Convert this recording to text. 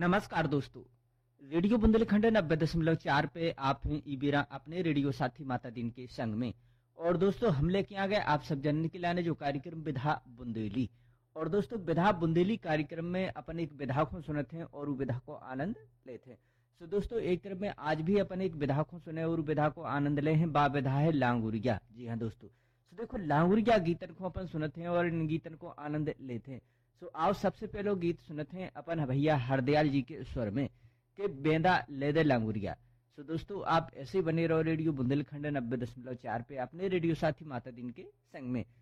नमस्कार दोस्तों। रेडियो बुंदेलखंड 90.4 पे आप हैं इबीरा अपने रेडियो साथी माता दिन के संग में। और दोस्तों हम लेके आ गए आप सब जानने के लाने जो कार्यक्रम विधा बुंदेली। और दोस्तों विधा बुंदेली कार्यक्रम में अपन एक विधा को सुनते हैं और वो विधा को आनंद लेते हैं। सो दोस्तों एक तरफ में आज भी अपन एक विधा को सुने और विधा को आनंद ले हैं। बा विधा है लांगुरिया। जी हाँ दोस्तों, सो देखो लांगुरिया गीतन को अपन सुनते हैं और इन गीतन को आनंद लेते हैं। सो आओ सबसे पहले गीत सुनते हैं अपन भैया हरदयाल जी के स्वर में के बेंदा ले दे लांगुरिया। सो दोस्तों आप ऐसे बने रहो रेडियो बुंदेलखंड 90.4 पे अपने रेडियो साथी माता दिन के संग में।